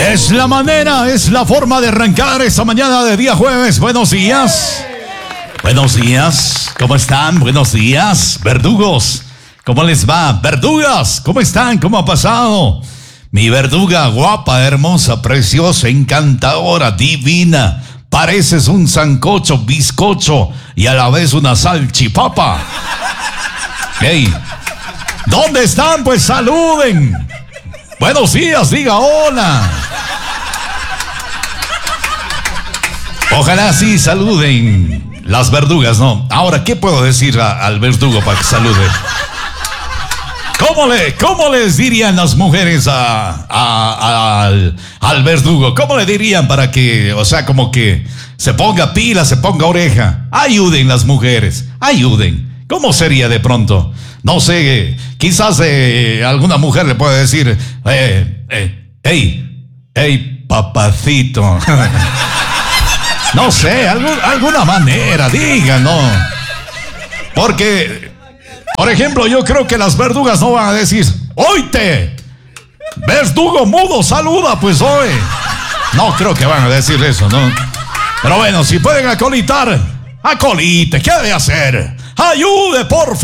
Es la manera, es la forma de arrancar esta mañana de día jueves. Buenos días. Buenos días. ¿Cómo están? Buenos días, verdugos. ¿Cómo les va? Verdugas, ¿cómo están? ¿Cómo ha pasado? Mi verduga guapa, hermosa, preciosa, encantadora, divina. Pareces un sancocho, bizcocho y a la vez una salchipapa. Hey, ¿dónde están? Pues saluden. Buenos días, diga hola. Ojalá sí saluden las verdugas, ¿no? Ahora, ¿qué puedo decir al verdugo para que salude? ¿Cómo les dirían las mujeres al verdugo? ¿Cómo le dirían para que, o sea, como que se ponga pila, se ponga oreja? Ayuden las mujeres, ayuden. ¿Cómo sería de pronto? No sé, quizás alguna mujer le puede decir, hey, papacito. No sé, alguna manera, digan, ¿no? Porque, por ejemplo, yo creo que las verdugas no van a decir, oíte, verdugo mudo, saluda, pues hoy. No creo que van a decir eso, ¿no? Pero bueno, si pueden acolitar, acolite, ¿qué ha de hacer? Ayude, por favor.